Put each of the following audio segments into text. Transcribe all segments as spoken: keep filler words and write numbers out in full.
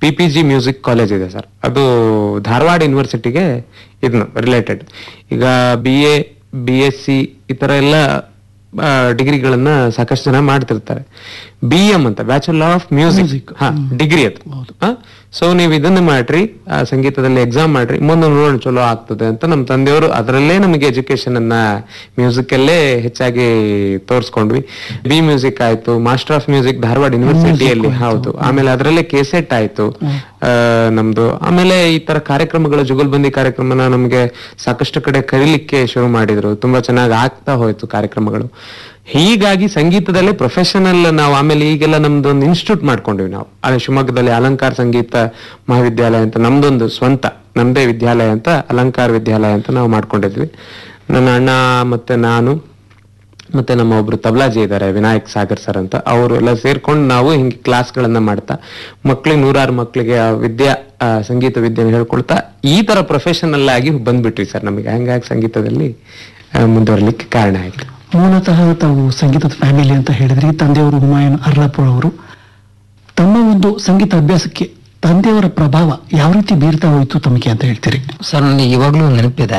P P G music college ಇದೆ sir, ಅದು ಧಾರವಾಡ ಯೂನಿವರ್ಸಿಟಿಗೆ ಇದನ್ನು ರಿಲೇಟೆಡ್. ಈಗ B A B S C ಈ ತರ ಎಲ್ಲ ಡಿಗ್ರಿಗಳನ್ನ ಸಾಕಷ್ಟು ಜನ ಮಾಡ್ತಿರ್ತಾರೆ. ಬಿ ಎಂ ಅಂತ ಬ್ಯಾಚುಲರ್ ಆಫ್ ಮ್ಯೂಸಿಕ್ ಹಾ ಡಿಗ್ರಿ ಅದು. ಸೊ ನೀವು ಇದನ್ನ ಮಾಡ್ರಿ, ಸಂಗೀತದಲ್ಲಿ ಎಕ್ಸಾಮ್ ಮಾಡ್ರಿ, ಮುಂದೆ ನೋಡೋಣ ಚಲೋ ಆಗ್ತದೆ ಅಂತ ನಮ್ಮ ತಂದೆಯವರು ಅದರಲ್ಲೇ ನಮಗೆ ಎಜುಕೇಶನ್ ಅನ್ನ ಮ್ಯೂಸಿಕ್ ಅಲ್ಲೇ ಹೆಚ್ಚಾಗಿ ತೋರಿಸ್ಕೊಂಡ್ವಿ. ಬಿ ಮ್ಯೂಸಿಕ್ ಆಯ್ತು, ಮಾಸ್ಟರ್ ಆಫ್ ಮ್ಯೂಸಿಕ್ ಧಾರವಾಡ ಯೂನಿವರ್ಸಿಟಿಯಲ್ಲಿ, ಹೌದು. ಆಮೇಲೆ ಅದರಲ್ಲೇ ಕೆಸೆಟ್ ಆಯ್ತು ನಮ್ದು. ಆಮೇಲೆ ಈ ತರ ಕಾರ್ಯಕ್ರಮಗಳು, ಜುಗಲ್ಬಂದಿ ಕಾರ್ಯಕ್ರಮನ ನಮ್ಗೆ ಸಾಕಷ್ಟು ಕಡೆ ಕರೀಲಿಕ್ಕೆ ಶುರು ಮಾಡಿದ್ರು. ತುಂಬಾ ಚೆನ್ನಾಗಿ ಆಗ್ತಾ ಹೋಯ್ತು ಕಾರ್ಯಕ್ರಮಗಳು. ಹೀಗಾಗಿ ಸಂಗೀತದಲ್ಲೇ ಪ್ರೊಫೆಷನಲ್ ನಾವು ಆಮೇಲೆ ಈಗೆಲ್ಲ ನಮ್ದೊಂದು ಇನ್ಸ್ಟಿಟ್ಯೂಟ್ ಮಾಡ್ಕೊಂಡ್ವಿ ನಾವು ಅಲ್ಲಿ ಶಿವಮೊಗ್ಗದಲ್ಲಿ, ಅಲಂಕಾರ ಸಂಗೀತ ಮಹಾವಿದ್ಯಾಲಯ ಅಂತ ನಮ್ದೊಂದು ಸ್ವಂತ ನಮ್ದೇ ವಿದ್ಯಾಲಯ ಅಂತ, ಅಲಂಕಾರ ವಿದ್ಯಾಲಯ ಅಂತ ನಾವು ಮಾಡ್ಕೊಂಡಿದ್ವಿ. ನನ್ನ ಅಣ್ಣ ಮತ್ತೆ ನಾನು ಮತ್ತೆ ನಮ್ಮ ಒಬ್ರು ತಬಲಾಜಿ ಇದ್ದಾರೆ ವಿನಾಯಕ್ ಸಾಗರ್ ಸರ್ ಅಂತ, ಅವರು ಎಲ್ಲ ಸೇರ್ಕೊಂಡು ನಾವು ಹಿಂಗೆ ಕ್ಲಾಸ್ಗಳನ್ನ ಮಾಡ್ತಾ ಮಕ್ಳಿಗೆ ನೂರಾರು ಮಕ್ಳಿಗೆ ವಿದ್ಯಾ ಸಂಗೀತ ವಿದ್ಯೆನ ಹೇಳ್ಕೊಳ್ತಾ ಈ ತರ ಪ್ರೊಫೆಷನಲ್ ಆಗಿ ಬಂದ್ಬಿಟ್ವಿ ಸರ್. ನಮಗೆ ಹಂಗಾಗಿ ಸಂಗೀತದಲ್ಲಿ ಮುಂದುವರ್ಲಿಕ್ಕೆ ಕಾರಣ ಆಯ್ತು. ಮೂಲತಃ ತಾವು ಸಂಗೀತದ ಫ್ಯಾಮಿಲಿ ಅಂತ ಹೇಳಿದ್ರಿ. ತಂದೆಯವರು ಹುಮಾಯೂನ್ ಅರ್ಲಾಪುರ್ ಅವರು. ತಮ್ಮ ಒಂದು ಸಂಗೀತ ಅಭ್ಯಾಸಕ್ಕೆ ತಂದೆಯವರ ಪ್ರಭಾವ ಯಾವ ರೀತಿ ಬೀರ್ತಾ ಹೋಯ್ತು ತಮಗೆ ಅಂತ ಹೇಳ್ತೀರಿ ಸರ್? ನನಗೆ ಇವಾಗಲೂ ನೆನಪಿದೆ.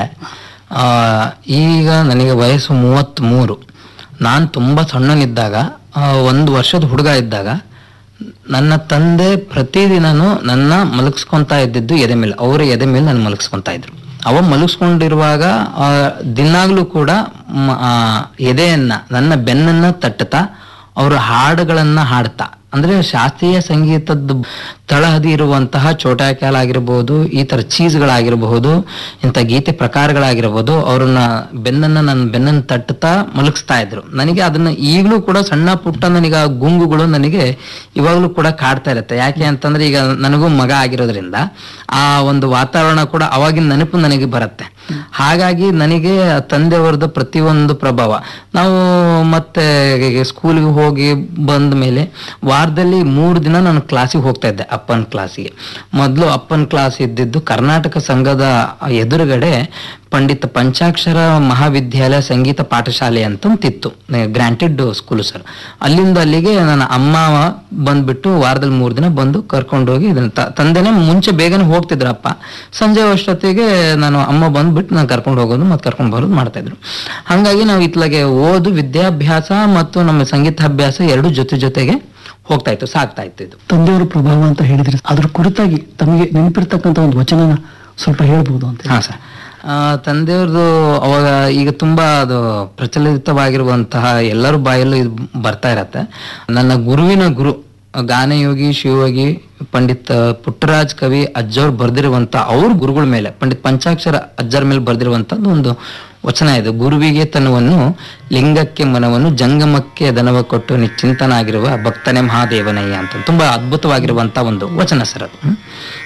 ಈಗ ನನಗೆ ವಯಸ್ಸು ಮೂವತ್ತ್ ಮೂರು. ನಾನು ತುಂಬ ಸಣ್ಣನಿದ್ದಾಗ, ಒಂದು ವರ್ಷದ ಹುಡುಗ ಇದ್ದಾಗ, ನನ್ನ ತಂದೆ ಪ್ರತಿದಿನನೂ ನನ್ನ ಮಲಗಿಸ್ಕೊಂತ ಇದ್ದಿದ್ದು ಎದೆ ಮೇಲೆ, ಅವರ ಎದೆ ಮೇಲೆ ನಾನು ಮಲಗಿಸ್ಕೊಂತ ಇದ್ರು. ಅವ ಮಲಗಿಸ್ಕೊಂಡಿರುವಾಗ ದಿನಾಗ್ಲೂ ಕೂಡ ಎದೆಯನ್ನ, ನನ್ನ ಬೆನ್ನನ್ನ ತಟ್ಟುತ್ತಾ ಅವರು ಹಾಡುಗಳನ್ನ ಹಾಡ್ತಾ, ಅಂದ್ರೆ ಶಾಸ್ತ್ರೀಯ ಸಂಗೀತದ ತಳಹದಿ ಇರುವಂತಹ ಚೋಟಾ ಖ್ಯಾಲ್ ಆಗಿರ್ಬೋದು, ಈ ತರ ಚೀಸ್ಗಳಾಗಿರಬಹುದು, ಇಂಥ ಗೀತೆ ಪ್ರಕಾರಗಳಾಗಿರ್ಬೋದು, ಅವ್ರನ್ನ ಬೆನ್ನನ್ನ ನನ್ನ ಬೆನ್ನನ್ನು ತಟ್ಟುತ್ತಾ ಮಲಗಿಸ್ತಾ ಇದ್ರು. ನನಗೆ ಅದನ್ನ ಈಗಲೂ ಕೂಡ ಸಣ್ಣ ಪುಟ್ಟ ನನಗೆ ಆ ಗುಂಗುಗಳು ನನಗೆ ಇವಾಗಲೂ ಕೂಡ ಕಾಡ್ತಾ ಇರುತ್ತೆ. ಯಾಕೆ ಅಂತಂದ್ರೆ ಈಗ ನನಗೂ ಮಗ ಆಗಿರೋದ್ರಿಂದ ಆ ಒಂದು ವಾತಾವರಣ ಕೂಡ ಅವಾಗಿನ ನೆನಪು ನನಗೆ ಬರುತ್ತೆ. ಹಾಗಾಗಿ ನನಗೆ ತಂದೆಯವರದ್ದು ಪ್ರತಿಯೊಂದು ಪ್ರಭಾವ. ನಾವು ಮತ್ತೆ ಸ್ಕೂಲ್ಗೆ ಹೋಗಿ ಬಂದ ಮೇಲೆ ವಾರದಲ್ಲಿ ಮೂರು ದಿನ ನಾನು ಕ್ಲಾಸಿಗೆ ಹೋಗ್ತಾ ಇದ್ದೆ, ಅಪ್ಪನ ಕ್ಲಾಸಿಗೆ. ಮೊದಲು ಅಪ್ಪನ ಕ್ಲಾಸ್ ಇದ್ದಿದ್ದು ಕರ್ನಾಟಕ ಸಂಘದ ಎದುರುಗಡೆ ಪಂಡಿತ ಪಂಚಾಕ್ಷರ ಮಹಾವಿದ್ಯಾಲಯ ಸಂಗೀತ ಪಾಠಶಾಲೆ ಅಂತಂತಿತ್ತು, ಗ್ರಾಂಟೆಡ್ ಸ್ಕೂಲು ಸರ್. ಅಲ್ಲಿಂದ ಅಲ್ಲಿಗೆ ನನ್ನ ಅಮ್ಮ ಬಂದ್ಬಿಟ್ಟು ವಾರದಲ್ಲಿ ಮೂರು ದಿನ ಬಂದು ಕರ್ಕೊಂಡೋಗಿ ಇದನ್ನ ತಂದೆನೇ ಮುಂಚೆ ಬೇಗನೆ ಹೋಗ್ತಿದ್ರಪ್ಪ, ಸಂಜೆ ಅಷ್ಟೊತ್ತಿಗೆ ನಾನು ಅಮ್ಮ ಬಂದ್ಬಿಟ್ಟು ನಾನು ಕರ್ಕೊಂಡು ಹೋಗೋದು ಮತ್ತೆ ಕರ್ಕೊಂಡು ಬರೋದು ಮಾಡ್ತಾ ಇದ್ರು. ಹಾಗಾಗಿ ನಾವು ಇತ್ಲಾಗೆ ಓದು, ವಿದ್ಯಾಭ್ಯಾಸ ಮತ್ತು ನಮ್ಮ ಸಂಗೀತ ಅಭ್ಯಾಸ ಎರಡು ಜೊತೆ ಜೊತೆಗೆ ಹೋಗ್ತಾ ಇತ್ತು, ಸಾಕ್ತಾ ಇತ್ತು. ಇದು ತಂದೆಯವರ ಪ್ರಭಾವ ಅಂತ ಹೇಳಿದ್ರೆ ಅದ್ರ ಕುರಿತಾಗಿ ತಮಗೆ ನೆನಪಿರ್ತಕ್ಕಂಥ ಒಂದು ವಚನನ ಸ್ವಲ್ಪ ಹೇಳ್ಬೋದು ಅಂತ. ಹಾ ಸರ್, ತಂದೆಯವ್ರದ್ದು ಅವಾಗ ಈಗ ತುಂಬಾ ಅದು ಪ್ರಚಲಿತವಾಗಿರುವಂತಹ ಎಲ್ಲರ ಬಾಯಲ್ಲೂ ಇದು ಬರ್ತಾ ಇರತ್ತೆ. ನನ್ನ ಗುರುವಿನ ಗುರು ಗಾನಯೋಗಿ ಶಿವಯೋಗಿ ಪಂಡಿತ್ ಪುಟ್ಟರಾಜ್ ಕವಿ ಅಜ್ಜವ್ರು ಬರ್ದಿರುವಂತ, ಅವ್ರ ಗುರುಗಳ ಮೇಲೆ ಪಂಡಿತ್ ಪಂಚಾಕ್ಷರ ಅಜ್ಜರ ಮೇಲೆ ಬರ್ದಿರುವಂತದ್ದು ಒಂದು ವಚನ ಇದು. ಗುರುವಿಗೆ ತನವನ್ನು, ಲಿಂಗಕ್ಕೆ ಮನವನ್ನು, ಜಂಗಮಕ್ಕೆ ದನವ ಕೊಟ್ಟು ನಿಶ್ಚಿಂತನಾಗಿರುವ ಭಕ್ತನೇ ಮಹಾದೇವನಯ್ಯ ಅಂತ ತುಂಬಾ ಅದ್ಭುತವಾಗಿರುವಂತ ಒಂದು ವಚನ ಸರ್ ಅದು.